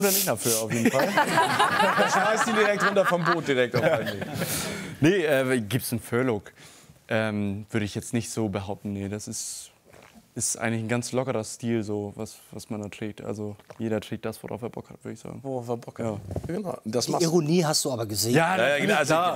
Oder nicht dafür auf jeden Fall. Dann schmeißt die direkt runter vom Boot direkt auf einen. Nee, gibt's einen Furlock? Würde ich jetzt nicht so behaupten. Nee, das ist eigentlich ein ganz lockerer Stil, so, was man da trägt. Also jeder trägt das, worauf er Bock hat, würde ich sagen. Worauf er Bock hat. Ja. Genau. Das Die Ironie hast du aber gesehen. Ja, genau. Da.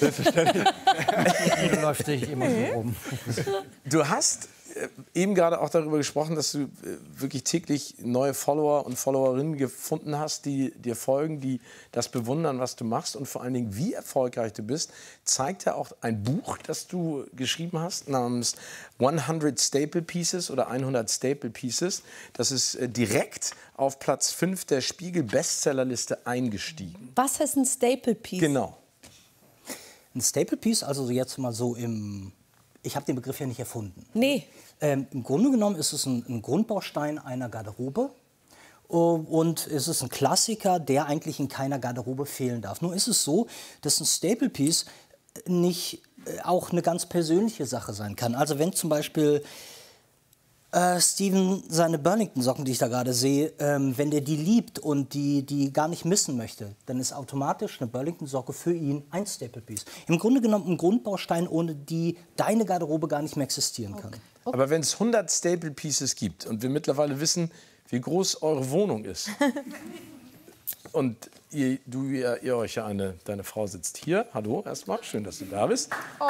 Läuft dich immer so rum. Du hast eben gerade auch darüber gesprochen, dass du wirklich täglich neue Follower und Followerinnen gefunden hast, die dir folgen, die das bewundern, was du machst und vor allen Dingen, wie erfolgreich du bist, zeigt ja auch ein Buch, das du geschrieben hast, namens 100 Staple Pieces oder 100 Staple Pieces. Das ist direkt auf Platz 5 der Spiegel-Bestsellerliste eingestiegen. Was ist ein Staple Piece? Genau. Ein Staple Piece, also jetzt mal so im... Ich habe den Begriff ja nicht erfunden. Nee. Im Grunde genommen ist es ein Grundbaustein einer Garderobe. Und es ist ein Klassiker, der eigentlich in keiner Garderobe fehlen darf. Nur ist es so, dass ein Staple Piece nicht auch eine ganz persönliche Sache sein kann. Also wenn zum Beispiel Steven seine Burlington-Socken, die ich da gerade sehe, wenn der die liebt und die gar nicht missen möchte, dann ist automatisch eine Burlington-Socke für ihn ein Staple-Piece. Im Grunde genommen ein Grundbaustein, ohne die deine Garderobe gar nicht mehr existieren kann. Okay. Aber wenn es 100 Staple Pieces gibt und wir mittlerweile wissen, wie groß eure Wohnung ist und ihr euch ja deine Frau sitzt hier, hallo erstmal, schön, dass du da bist. Oh.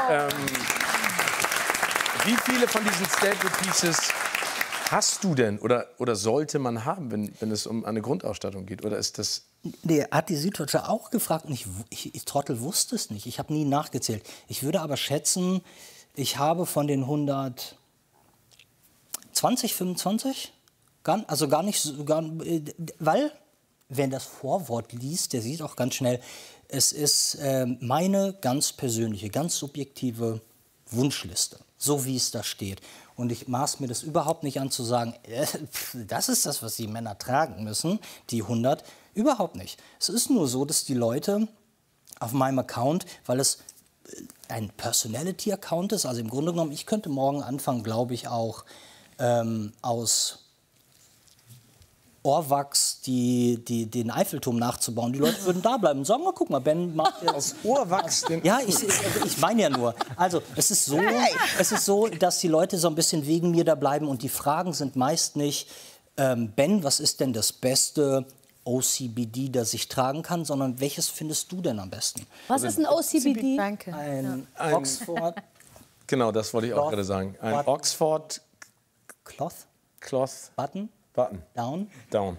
Wie viele von diesen Staple Pieces hast du denn oder sollte man haben, wenn es um eine Grundausstattung geht? Oder ist das... Nee, hat die Süddeutsche auch gefragt und ich Trottel wusste es nicht. Ich habe nie nachgezählt. Ich würde aber schätzen, ich habe von den 120, 25, also gar nicht, weil, wenn das Vorwort liest, der sieht auch ganz schnell, es ist meine ganz persönliche, ganz subjektive Wunschliste, so wie es da steht. Und ich maß mir das überhaupt nicht an zu sagen, das ist das, was die Männer tragen müssen, die 100. Überhaupt nicht. Es ist nur so, dass die Leute auf meinem Account, weil es ein Personality-Account ist, also im Grunde genommen, ich könnte morgen anfangen, glaube ich, auch aus Ohrwachs den Eiffelturm nachzubauen. Die Leute würden da bleiben und sagen, oh, guck mal, Ben macht jetzt... Aus Ohrwachs? Ja, ich meine ja nur. Also, es ist so, dass die Leute so ein bisschen wegen mir da bleiben und die Fragen sind meist nicht, Ben, was ist denn das beste OCBD, das ich tragen kann, sondern welches findest du denn am besten? Was ist ein OCBD? Danke. Ein Oxford... Genau, das wollte ich auch gerade sagen. Ein Oxford Cloth? Button. Down? Down.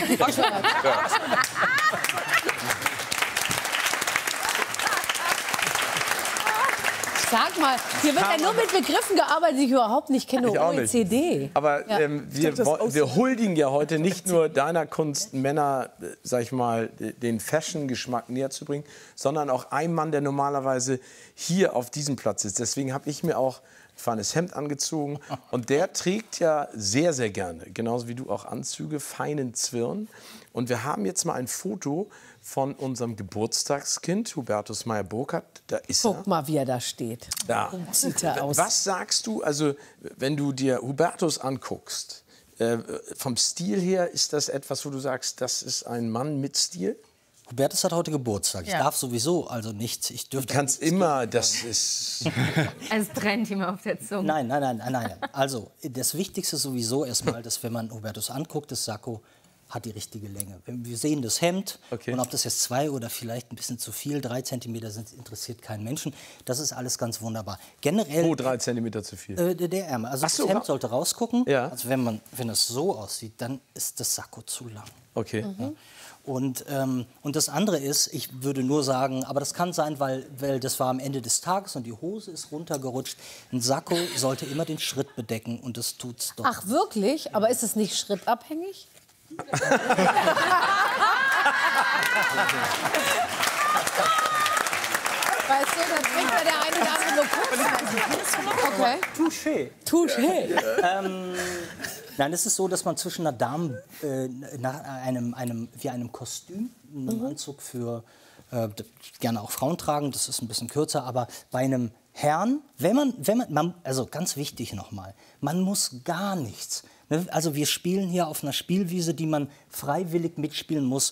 Sag mal, hier wird ja nur mit Begriffen gearbeitet, die ich überhaupt nicht kenne. Ich auch OECD. nicht. Aber wir huldigen ja heute nicht nur deiner Kunst, Männer, sag ich mal, den Fashion-Geschmack näher zu bringen, sondern auch ein Mann, der normalerweise hier auf diesem Platz sitzt. Deswegen habe ich mir auch ein feines Hemd angezogen. Und der trägt ja sehr, sehr gerne, genauso wie du auch Anzüge, feinen Zwirn. Und wir haben jetzt mal ein Foto von unserem Geburtstagskind, Hubertus Meyer-Burkhardt. Da ist er. Guck mal, wie er da steht. Da. Sieht er aus. Was sagst du, also wenn du dir Hubertus anguckst, vom Stil her, ist das etwas, wo du sagst, das ist ein Mann mit Stil? Hubertus hat heute Geburtstag. Ich darf sowieso also nichts. Ich dürfte Du kannst immer, das ist... Es brennt ihm auf der Zunge. Nein. Also, das Wichtigste sowieso erstmal, dass wenn man Hubertus anguckt, das Sakko hat die richtige Länge. Wir sehen das Hemd und ob das jetzt 2 oder vielleicht ein bisschen zu viel, 3 Zentimeter sind, interessiert keinen Menschen. Das ist alles ganz wunderbar. Generell... Oh, 3 Zentimeter zu viel. Der Ärmel. Also das Hemd sollte rausgucken. Ja. Also wenn es so aussieht, dann ist das Sakko zu lang. Okay. Ja. Und das andere ist, ich würde nur sagen, aber das kann sein, weil das war am Ende des Tages und die Hose ist runtergerutscht. Ein Sakko sollte immer den Schritt bedecken und das tut's doch. Ach, wirklich? Aber ist es nicht schrittabhängig? Weißt du, dann trinkt ja der eine oder andere nur kurz. Okay. Touché. Nein, es ist so, dass man zwischen einer Dame nach einem Kostüm, einem Anzug für gerne auch Frauen tragen, das ist ein bisschen kürzer, aber bei einem Herrn, wenn man also ganz wichtig nochmal, man muss gar nichts Ne? Also wir spielen hier auf einer Spielwiese, die man freiwillig mitspielen muss.